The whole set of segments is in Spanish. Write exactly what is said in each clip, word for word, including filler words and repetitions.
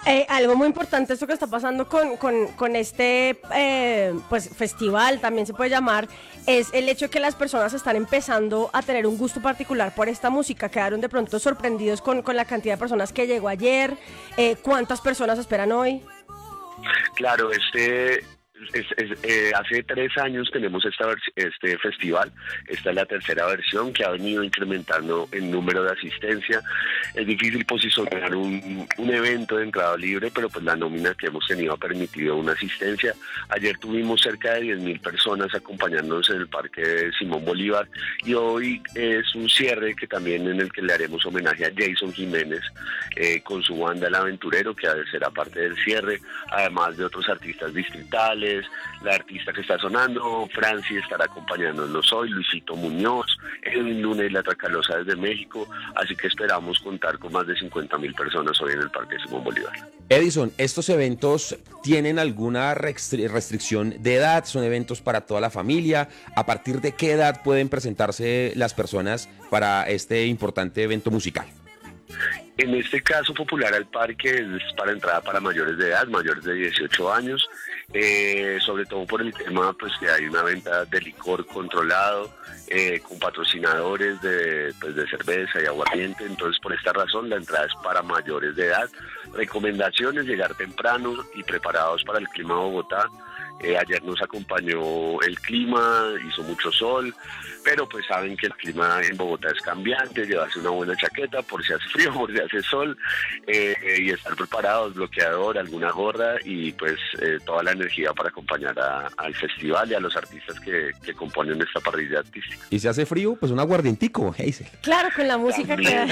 Eh, algo muy importante, esto que está pasando con, con, con este eh, pues festival, también se puede llamar, es el hecho de que las personas están empezando a tener un gusto particular por esta música. Quedaron de pronto sorprendidos con, con la cantidad de personas que llegó ayer. Eh, ¿cuántas personas esperan hoy? Claro, este es, es, eh, hace tres años tenemos esta vers- este festival. Esta es la tercera versión que ha venido incrementando el número de asistencia. Es difícil posicionar un, un evento de entrada libre, pero pues la nómina que hemos tenido ha permitido una asistencia. Ayer tuvimos cerca de diez mil personas acompañándonos en el Parque Simón Bolívar, y hoy es un cierre que también en el que le haremos homenaje a Jason Jiménez eh, con su banda El Aventurero, que será parte del cierre, además de otros artistas distritales. La artista que está sonando, Franci, estará acompañándonos hoy, Luisito Muñoz, Edwin Luna y La Tracalosa desde México, así que esperamos contar con más de cincuenta mil personas hoy en el Parque Simón Bolívar. Edison, ¿estos eventos tienen alguna restri- restricción de edad? ¿Son eventos para toda la familia? ¿A partir de qué edad pueden presentarse las personas para este importante evento musical? En este caso, Popular al Parque es para entrada para mayores de edad, mayores de dieciocho años, eh, sobre todo por el tema pues que hay una venta de licor controlado, eh, con patrocinadores de, pues, de cerveza y aguardiente. Entonces, por esta razón, la entrada es para mayores de edad. Recomendaciones: llegar temprano y preparados para el clima de Bogotá. Eh, ayer nos acompañó el clima, hizo mucho sol, pero pues saben que el clima en Bogotá es cambiante, llevarse una buena chaqueta por si hace frío, por si hace sol, eh, y estar preparados, bloqueador, alguna gorra y pues eh, toda la energía para acompañar a, al festival y a los artistas que, que componen esta parrilla artística. Y si hace frío, pues un aguardientico, Hazel. Claro, con la música que...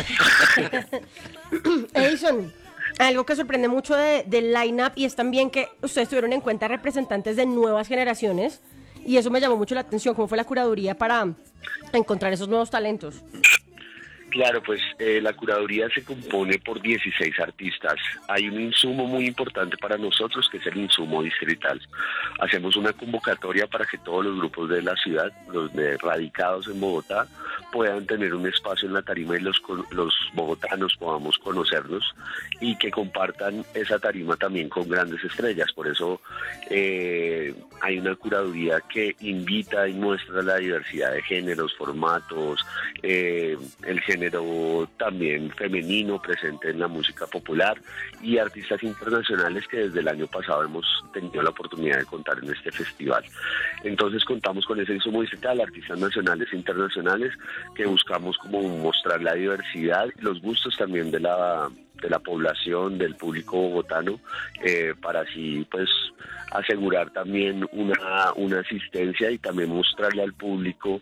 Edison, algo que sorprende mucho de, del line-up y es también que ustedes tuvieron en cuenta representantes de nuevas generaciones, y eso me llamó mucho la atención. ¿Cómo fue la curaduría para encontrar esos nuevos talentos? Claro, pues eh, la curaduría se compone por dieciséis artistas. Hay un insumo muy importante para nosotros, que es el insumo distrital. Hacemos una convocatoria para que todos los grupos de la ciudad, los de radicados en Bogotá, puedan tener un espacio en la tarima y los, los bogotanos podamos conocernos y que compartan esa tarima también con grandes estrellas. Por eso eh, hay una curaduría que invita y muestra la diversidad de géneros, formatos, eh, el género también femenino presente en la música popular, y artistas internacionales que desde el año pasado hemos tenido la oportunidad de contar en este festival. Entonces contamos con ese insumo distrital, artistas nacionales e internacionales, que buscamos como mostrar la diversidad y los gustos también de la de la población, del público bogotano, eh, para así pues asegurar también una, una asistencia y también mostrarle al público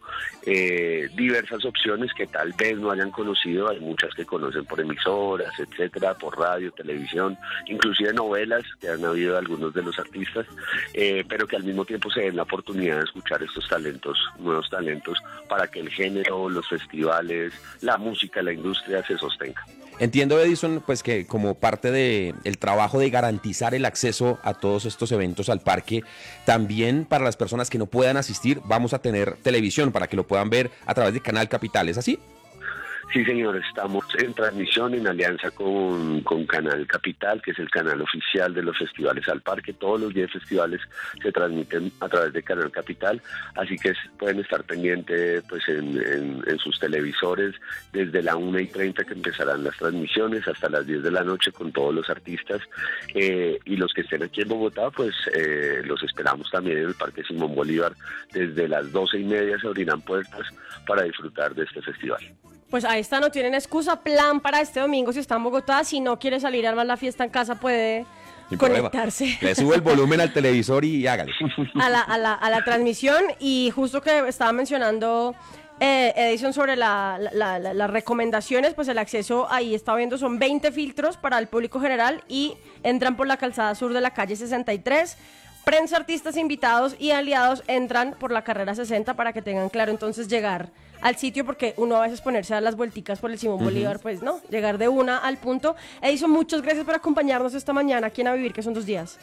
eh, diversas opciones que tal vez no hayan conocido. Hay muchas que conocen por emisoras, etcétera, por radio, televisión, inclusive novelas que han habido algunos de los artistas, eh, pero que al mismo tiempo se den la oportunidad de escuchar estos talentos, nuevos talentos, para que el género, los festivales, la música, la industria se sostenga. Entiendo, Edison, pues que como parte de el trabajo de garantizar el acceso a todos estos eventos al parque, también para las personas que no puedan asistir, vamos a tener televisión para que lo puedan ver a través de Canal Capital, ¿es así? Sí, señor, estamos en transmisión en alianza con, con Canal Capital, que es el canal oficial de los festivales al parque. Todos los diez festivales se transmiten a través de Canal Capital, así que pueden estar pendientes pues, en, en, en sus televisores desde la una y treinta, que empezarán las transmisiones, hasta las diez de la noche con todos los artistas. Eh, y los que estén aquí en Bogotá, pues eh, los esperamos también en el Parque Simón Bolívar. Desde las doce y media se abrirán puertas para disfrutar de este festival. Pues ahí está, no tienen excusa. Plan para este domingo si está en Bogotá. Si no quiere salir a armar la fiesta en casa, puede Sin conectarse. Problema. Le sube el volumen al televisor y hágale. A la, a la, a la transmisión. Y justo que estaba mencionando eh, Edison sobre la, la, la, las recomendaciones, pues el acceso ahí está viendo son veinte filtros para el público general y entran por la calzada sur de la calle sesenta y tres. Prensa, artistas invitados y aliados entran por la carrera sesenta para que tengan claro entonces llegar al sitio, porque uno a veces ponerse a dar las vuelticas por el Simón uh-huh. Bolívar, pues no, llegar de una al punto. Edison, muchas gracias por acompañarnos esta mañana aquí en A Vivir, que son dos días.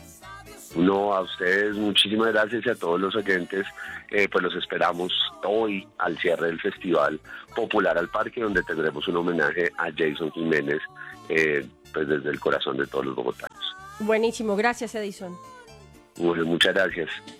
No, a ustedes muchísimas gracias, y a todos los oyentes, eh, pues los esperamos hoy al cierre del Festival Popular al Parque, donde tendremos un homenaje a Jason Jiménez, eh, pues desde el corazón de todos los bogotanos. Buenísimo, gracias Edison. Bueno, muchas gracias.